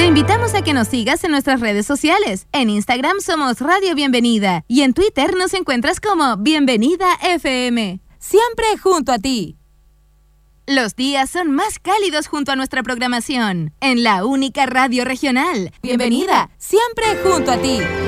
Te invitamos a que nos sigas en nuestras redes sociales. En Instagram somos Radio Bienvenida y en Twitter nos encuentras como Bienvenida FM. Siempre junto a ti. Los días son más cálidos junto a nuestra programación. En la única radio regional. Bienvenida, siempre junto a ti.